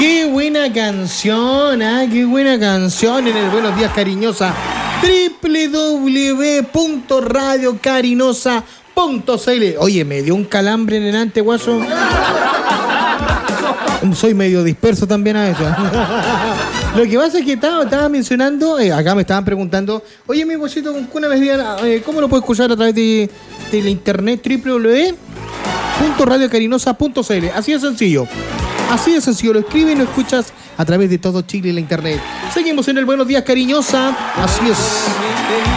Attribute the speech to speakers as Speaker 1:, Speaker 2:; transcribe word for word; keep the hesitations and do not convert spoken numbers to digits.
Speaker 1: Qué buena canción, ¿ah? Qué buena canción en el Buenos Días Cariñosa. doble u doble u doble u punto radio cariñosa punto c l. Oye, me dio un calambre en el ante, guaso. Soy medio disperso también a eso. Lo que pasa es que estaba, estaba mencionando, eh, acá me estaban preguntando, oye, mi guasito, una vez eh, ¿cómo lo puedo escuchar a través de, de la internet? doble u doble u doble u punto radio cariñosa punto c l. Así de sencillo. Así de sencillo, lo escribes y lo escuchas a través de todo Chile y la internet. Seguimos en el Buenos Días Cariñosa. Así es.